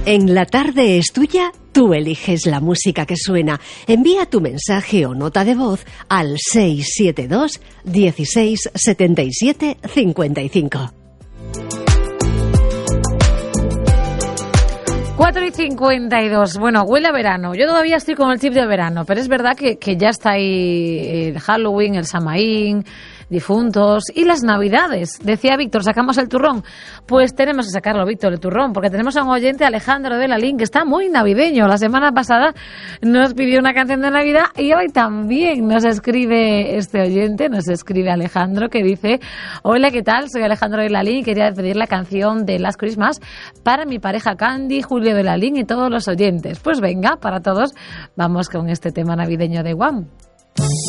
En La Tarde es Tuya, tú eliges la música que suena. Envía tu mensaje o nota de voz al 672 16 77 55. 4:52. Bueno, huele a verano. Yo todavía estoy con el chip de verano, pero es verdad que ya está ahí el Halloween, el Samaín, difuntos y las Navidades. Decía Víctor, ¿sacamos el turrón? Pues tenemos que sacarlo, Víctor, el turrón, porque tenemos a un oyente, Alejandro de Lalín, que está muy navideño. La semana pasada nos pidió una canción de Navidad y hoy también nos escribe este oyente, nos escribe Alejandro, que dice: hola, ¿qué tal? Soy Alejandro de Lalín y quería pedir la canción de Last Christmas para mi pareja Candy, Julio de Lalín y todos los oyentes. Pues venga, para todos, vamos con este tema navideño de Guam.